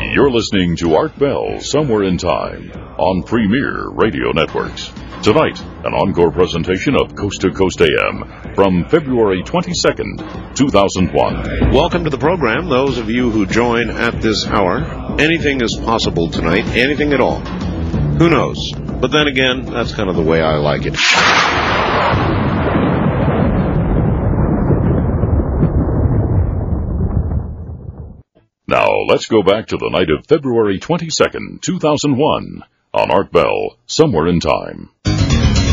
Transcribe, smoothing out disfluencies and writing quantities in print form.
You're listening to Art Bell, Somewhere in Time, on Premier Radio Networks. Tonight, an encore presentation of Coast to Coast AM from February 22nd, 2001. Welcome to the program, those of you who join at this hour. Anything is possible tonight, anything at all. Who knows? But then again, that's kind of the way I like it. Now, let's go back to the night of February 22nd, 2001, on Art Bell, Somewhere in Time.